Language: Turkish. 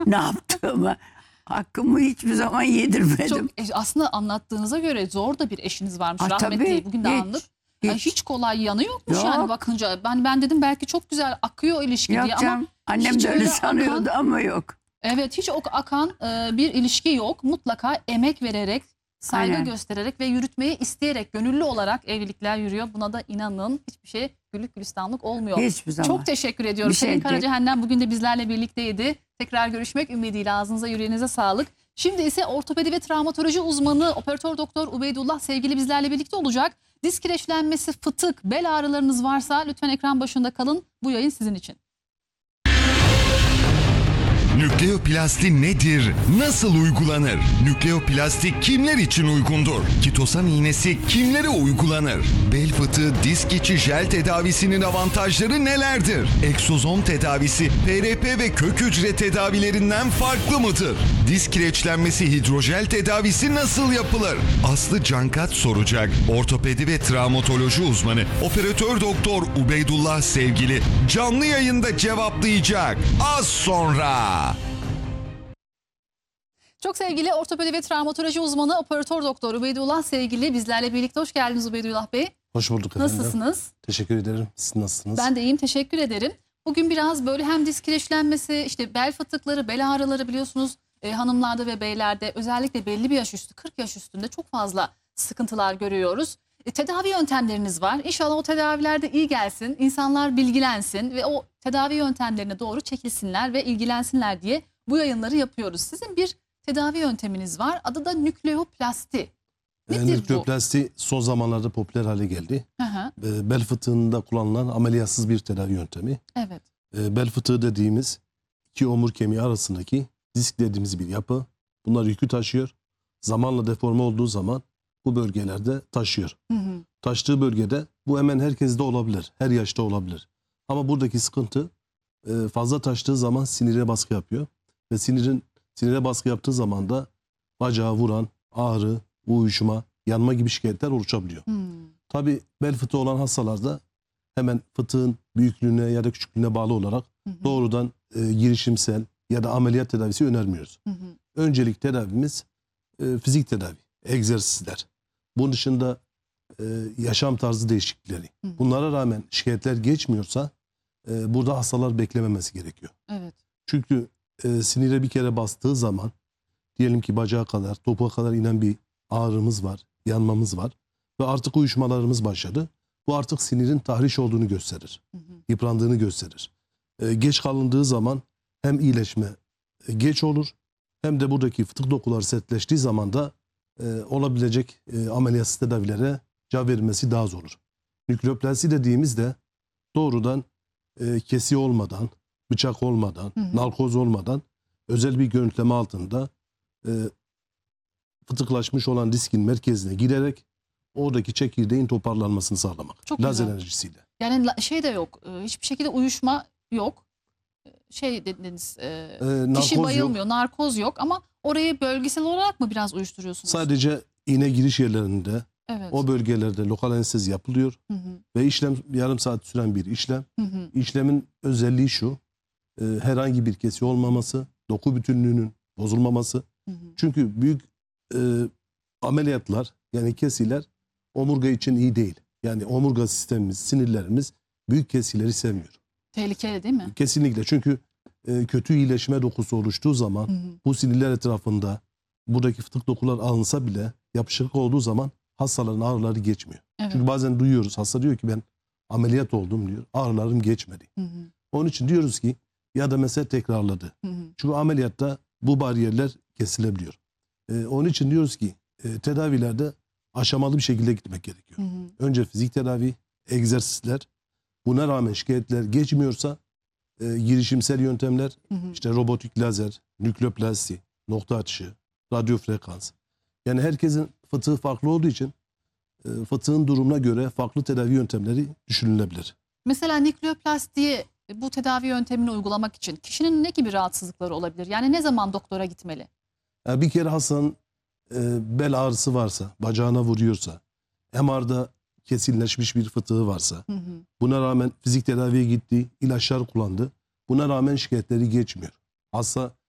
ne yaptığımı. Hakkımı hiçbir zaman yedirmedim. Çok aslında anlattığınıza göre zor da bir eşiniz varmış. Rahmetli. Tabii, Bugün de anlık. Yani hiç kolay yanı yokmuş Yok. yani bakınca. Ben dedim belki çok güzel akıyor o ilişki Yok diye canım, ama annem hiç de öyle öyle sanıyordu ama yok. evet, hiç akan bir ilişki yok. Mutlaka emek vererek, saygı Aynen. göstererek ve yürütmeyi isteyerek, gönüllü olarak evlilikler yürüyor. Buna da inanın, hiçbir şey güllük gülistanlık olmuyor. Hiçbir zaman. Çok teşekkür ediyorum. Bir şey Selin değil. Karacahan'dan bugün de bizlerle birlikteydi. Tekrar görüşmek ümidiyle, ağzınıza yüreğinize sağlık. Şimdi ise ortopedi ve travmatoloji uzmanı operatör doktor Ubeydullah Sevgili bizlerle birlikte olacak. Diz kireçlenmesi, fıtık, bel ağrılarınız varsa lütfen ekran başında kalın. Bu yayın sizin için. Nükleoplasti nedir? Nasıl uygulanır? Nükleoplasti kimler için uygundur? Kitosan iğnesi kimlere uygulanır? Bel fıtığı disk içi jel tedavisinin avantajları nelerdir? Eksozom tedavisi PRP ve kök hücre tedavilerinden farklı mıdır? Disk kireçlenmesi hidrojel tedavisi nasıl yapılır? Aslı Cankat soracak. Ortopedi ve travmatoloji uzmanı operatör doktor Ubeydullah Sevgili canlı yayında cevaplayacak. Az sonra. Çok sevgili ortopedi ve travmatoloji uzmanı operatör doktor Ubeydullah Sevgili bizlerle birlikte. Hoş geldiniz Ubeydullah Bey. Hoş bulduk efendim. Nasılsınız? Teşekkür ederim. Siz nasılsınız? Ben de iyiyim, teşekkür ederim. Bugün biraz böyle hem disk kireçlenmesi, işte bel fıtıkları, bel ağrıları biliyorsunuz hanımlarda ve beylerde özellikle belli bir yaş üstü, 40 yaş üstünde çok fazla sıkıntılar görüyoruz. Tedavi yöntemleriniz var. İnşallah o tedavilerde iyi gelsin, insanlar bilgilensin ve o tedavi yöntemlerine doğru çekilsinler ve ilgilensinler diye bu yayınları yapıyoruz. Sizin bir tedavi yönteminiz var. Adı da nükleoplasti. Nedir bu? Nükleoplasti son zamanlarda popüler hale geldi. Hı hı, Bel fıtığında kullanılan ameliyatsız bir tedavi yöntemi. evet. Bel fıtığı dediğimiz iki omur kemiği arasındaki disk dediğimiz bir yapı. Bunlar yükü taşıyor. Zamanla deforme olduğu zaman bu bölgelerde taşıyor. Hı hı, Taştığı bölgede bu hemen herkeste olabilir. Her yaşta olabilir. Ama buradaki sıkıntı fazla taştığı zaman sinire baskı yapıyor. Ve sinire baskı yaptığı zaman da bacağı vuran ağrı, uyuşma, yanma gibi şikayetler oluşabiliyor. hı. Tabii bel fıtığı olan hastalarda hemen fıtığın büyüklüğüne ya da küçüklüğüne bağlı olarak doğrudan girişimsel ya da ameliyat tedavisi önermiyoruz. Hı hı. Öncelik tedavimiz fizik tedavi, egzersizler. Bunun dışında yaşam tarzı değişiklikleri. Bunlara rağmen şikayetler geçmiyorsa burada hastalar beklememesi gerekiyor. Evet. Çünkü sinire bir kere bastığı zaman diyelim ki bacağa kadar, topuğa kadar inen bir ağrımız var, yanmamız var ve artık uyuşmalarımız başladı. Bu artık sinirin tahriş olduğunu gösterir, yıprandığını gösterir. Geç kalındığı zaman hem iyileşme geç olur hem de buradaki fıtık dokuları sertleştiği zaman da olabilecek ameliyatsız tedavilere cevap verilmesi daha zor olur. Nükleoplasti dediğimizde doğrudan kesi olmadan, bıçak olmadan, narkoz olmadan özel bir görüntüleme altında fıtıklaşmış olan diskin merkezine girerek oradaki çekirdeğin toparlanmasını sağlamak. Çok Lazer güzel. enerjisiyle. Yani şey de yok. Hiçbir şekilde uyuşma yok. Şey dediniz, Narkoz kişi yok. bayılmıyor, narkoz yok ama orayı bölgesel olarak mı biraz uyuşturuyorsunuz? Sadece iğne giriş yerlerinde Evet. o bölgelerde lokal anestezi yapılıyor Hı hı, ve işlem yarım saat süren bir işlem. hı hı, İşlemin özelliği şu, herhangi bir kesi olmaması, doku bütünlüğünün bozulmaması. hı hı. Çünkü büyük ameliyatlar yani kesiler omurga için iyi değil. Yani omurga sistemimiz, sinirlerimiz büyük kesileri sevmiyor. Tehlikeli değil mi? Kesinlikle çünkü kötü iyileşme dokusu oluştuğu zaman Hı hı. bu sinirler etrafında buradaki fıtık dokular alınsa bile yapışıklık olduğu zaman hastaların ağrıları geçmiyor. Evet. Çünkü bazen duyuyoruz hasta diyor ki ben ameliyat oldum diyor ağrılarım geçmedi. Hı hı, Onun için diyoruz ki ya da mesela tekrarladı. hı hı. Çünkü ameliyatta bu bariyerler kesilebiliyor. Onun için diyoruz ki tedavilerde aşamalı bir şekilde gitmek gerekiyor. Hı hı. Önce fizik tedavi, egzersizler. Buna rağmen şikayetler geçmiyorsa girişimsel yöntemler, Hı hı. işte robotik lazer, nükleoplasti, nokta atışı, radyo frekans. Yani herkesin fıtığı farklı olduğu için fıtığın durumuna göre farklı tedavi yöntemleri düşünülebilir. Mesela nükleoplastiği, bu tedavi yöntemini uygulamak için kişinin ne gibi rahatsızlıkları olabilir? Yani ne zaman doktora gitmeli? Yani bir kere hastanın bel ağrısı varsa, bacağına vuruyorsa, MR'da kesinleşmiş bir fıtığı varsa, Hı hı. buna rağmen fizik tedaviye gitti, ilaçlar kullandı. Buna rağmen şikayetleri geçmiyor. Hasta